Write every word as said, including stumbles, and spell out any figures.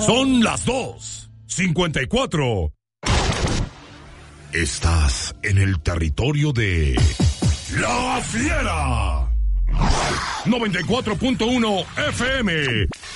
Son las dos cincuenta y cuatro. Estás en el territorio de La Fiera. noventa y cuatro punto uno F M.